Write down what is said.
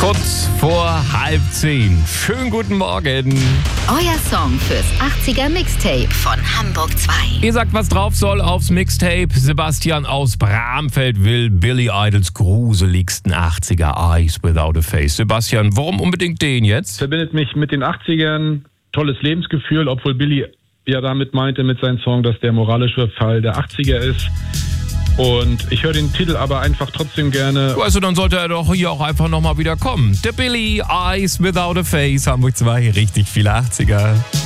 Kurz vor 9:30. Schönen guten Morgen. Euer Song fürs 80er Mixtape von Hamburg 2. Ihr sagt, was drauf soll aufs Mixtape. Sebastian aus Bramfeld will Billy Idols gruseligsten 80er Eyes Without a Face. Sebastian, warum unbedingt den jetzt? Verbindet mich mit den 80ern, tolles Lebensgefühl, obwohl Billy ja damit meinte mit seinem Song, dass der moralische Fall der 80er ist. Und ich höre den Titel aber einfach trotzdem gerne. Also dann sollte er doch hier auch einfach nochmal wieder kommen. Der Billy Eyes Without a Face, Hamburg 2, richtig viele 80er.